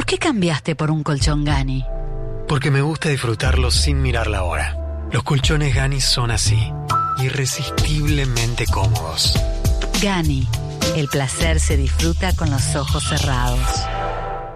qué cambiaste por un colchón Gani? Porque me gusta disfrutarlo sin mirar la hora. Los colchones Gani son así, irresistiblemente cómodos. Gani, el placer se disfruta con los ojos cerrados.